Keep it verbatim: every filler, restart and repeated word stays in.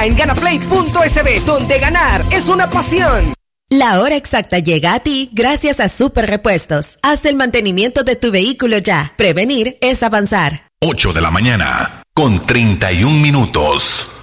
ya en ganaplay punto es be, donde ganar es una pasión. La hora exacta llega a ti gracias a Super Repuestos. Haz el mantenimiento de tu vehículo ya. Prevenir es avanzar. ocho de la mañana, con treinta y un minutos.